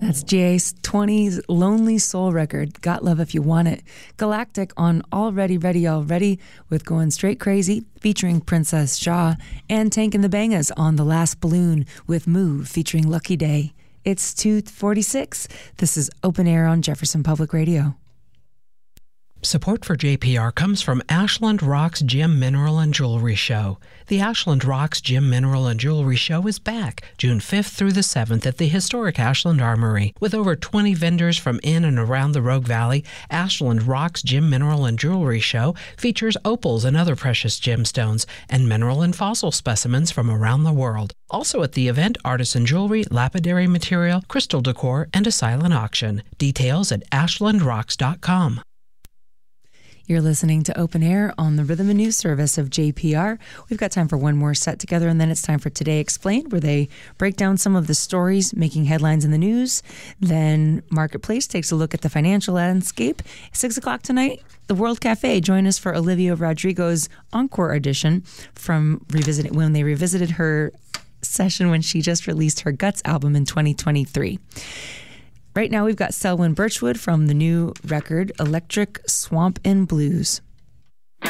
That's GA20's Lonely Soul record, Got Love If You Want It. Galactic on Already Ready Already with Going Straight Crazy featuring Princess Shaw, and Tank and the Bangas on The Last Balloon with Move featuring Lucky Day. It's 2:46. This is Open Air on Jefferson Public Radio. Support for JPR comes from Ashland Rocks Gem Mineral and Jewelry Show. The Ashland Rocks Gem Mineral and Jewelry Show is back June 5th through the 7th at the historic Ashland Armory. With over 20 vendors from in and around the Rogue Valley, Ashland Rocks Gem Mineral and Jewelry Show features opals and other precious gemstones and mineral and fossil specimens from around the world. Also at the event, artisan jewelry, lapidary material, crystal decor, and a silent auction. Details at ashlandrocks.com. You're listening to Open Air on the Rhythm and News service of JPR. We've got time for one more set together, and then it's time for Today Explained, where they break down some of the stories making headlines in the news. Then Marketplace takes a look at the financial landscape. 6 o'clock tonight, the World Cafe. Join us for Olivia Rodrigo's encore edition from when they revisited her session when she just released her Guts album in 2023. Right now, we've got Selwyn Birchwood from the new record, Electric Swamp and Blues.